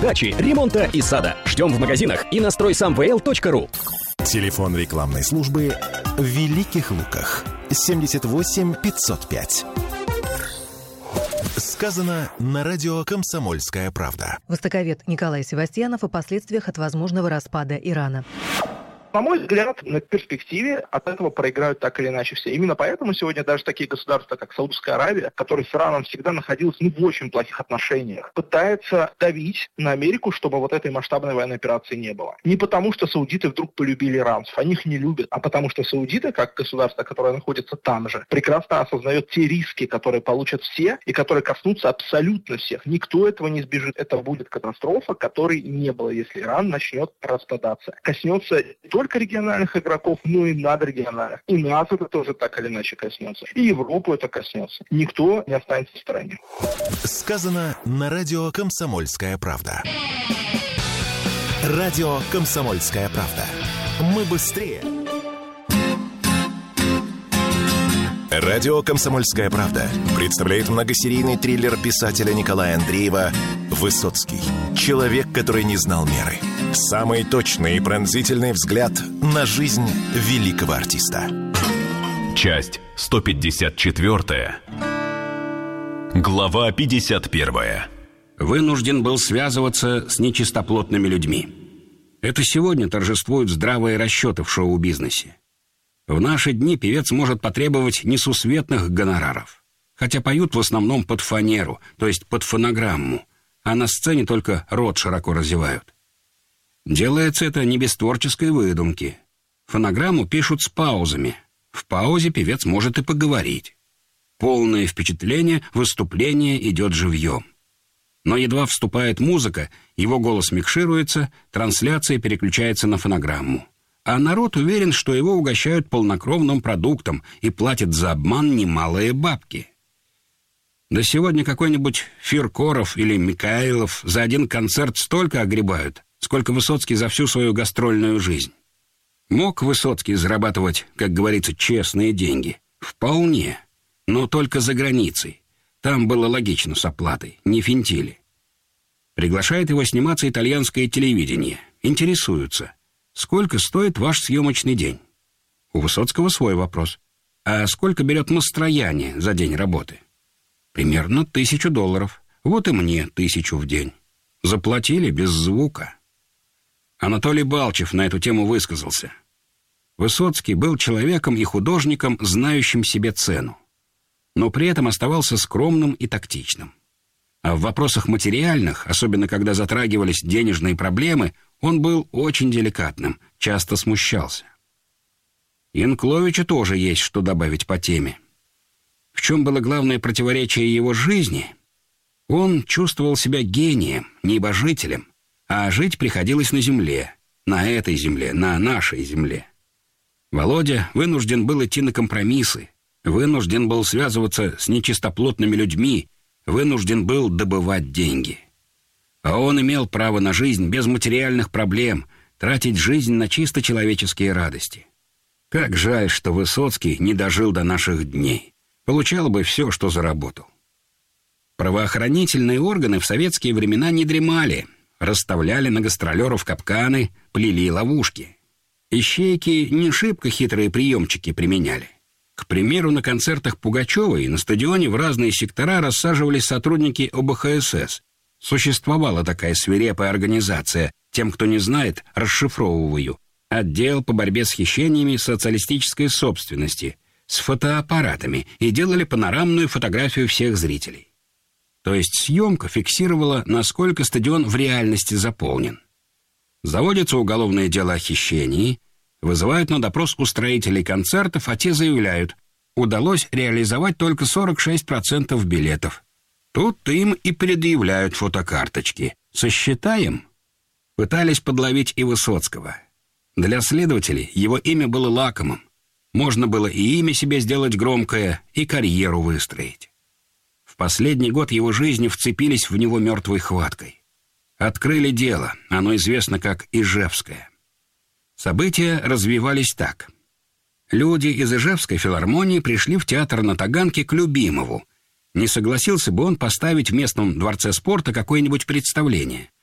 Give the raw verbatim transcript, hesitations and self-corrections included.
дачи, ремонта и сада. Ждем в магазинах и на строй сам вэ эл точка ру. Телефон рекламной службы в Великих Луках. семьдесят восемь пятьсот пять. Сказано на радио «Комсомольская правда». Востоковед Николай Севастьянов о последствиях от возможного распада Ирана. На мой взгляд, на перспективе от этого проиграют так или иначе все. Именно поэтому сегодня даже такие государства, как Саудовская Аравия, которые с Ираном всегда находились ну, в очень плохих отношениях, пытаются давить на Америку, чтобы вот этой масштабной военной операции не было. Не потому, что саудиты вдруг полюбили иранцев, они их не любят, а потому что саудиты, как государство, которое находится там же, прекрасно осознает те риски, которые получат все и которые коснутся абсолютно всех. Никто этого не избежит. Это будет катастрофа, которой не было, если Иран начнет распадаться. Коснется только только региональных игроков, но и надрегиональных. И нас это тоже так или иначе коснется. И Европу это коснется. Никто не останется в стороне. Сказано на радио «Комсомольская правда». Радио «Комсомольская правда». Мы быстрее. Радио «Комсомольская правда» представляет многосерийный триллер писателя Николая Андреева «Высоцкий. Человек, который не знал меры». Самый точный и пронзительный взгляд на жизнь великого артиста. Часть сто пятьдесят четыре. Глава пятьдесят один. Вынужден был связываться с нечистоплотными людьми. Это сегодня торжествуют здравые расчеты в шоу-бизнесе. В наши дни певец может потребовать несусветных гонораров. Хотя поют в основном под фанеру, то есть под фонограмму, а на сцене только рот широко разевают. Делается это не без творческой выдумки. Фонограмму пишут с паузами. В паузе певец может и поговорить. Полное впечатление, выступление идет живьем. Но едва вступает музыка, его голос микшируется, трансляция переключается на фонограмму. А народ уверен, что его угощают полнокровным продуктом и платят за обман немалые бабки. Да сегодня какой-нибудь Фиркоров или Микаилов за один концерт столько огребают, сколько Высоцкий за всю свою гастрольную жизнь. Мог Высоцкий зарабатывать, как говорится, честные деньги? Вполне. Но только за границей. Там было логично с оплатой, не финтили. Приглашает его сниматься итальянское телевидение. Интересуются. Сколько стоит ваш съемочный день? У Высоцкого свой вопрос. А сколько берет Мастрояне за день работы? Примерно тысячу долларов. Вот и мне тысячу в день. Заплатили без звука. Анатолий Балчев на эту тему высказался. Высоцкий был человеком и художником, знающим себе цену, но при этом оставался скромным и тактичным. А в вопросах материальных, особенно когда затрагивались денежные проблемы, он был очень деликатным, часто смущался. Янкловичу тоже есть что добавить по теме. В чем было главное противоречие его жизни? Он чувствовал себя гением, небожителем, а жить приходилось на земле, на этой земле, на нашей земле. Володя вынужден был идти на компромиссы, вынужден был связываться с нечистоплотными людьми, вынужден был добывать деньги. А он имел право на жизнь без материальных проблем, тратить жизнь на чисто человеческие радости. Как жаль, что Высоцкий не дожил до наших дней. Получал бы все, что заработал. Правоохранительные органы в советские времена не дремали, расставляли на гастролеров капканы, плели ловушки. Ищейки не шибко хитрые приемчики применяли. К примеру, на концертах Пугачевой на стадионе в разные сектора рассаживались сотрудники о бэ ха эс эс. Существовала такая свирепая организация, тем, кто не знает, расшифровываю. Отдел по борьбе с хищениями социалистической собственности, с фотоаппаратами, и делали панорамную фотографию всех зрителей. То есть съемка фиксировала, насколько стадион в реальности заполнен. Заводится уголовное дело о хищении, вызывают на допрос устроителей концертов, а те заявляют, удалось реализовать только сорок шесть процентов билетов. Тут им и предъявляют фотокарточки. Сосчитаем? Пытались подловить и Высоцкого. Для следователей его имя было лакомым. Можно было и имя себе сделать громкое, и карьеру выстроить. В последний год его жизни вцепились в него мертвой хваткой. Открыли дело, оно известно как Ижевское. События развивались так. Люди из Ижевской филармонии пришли в театр на Таганке к Любимову. Не согласился бы он поставить в местном дворце спорта какое-нибудь представление.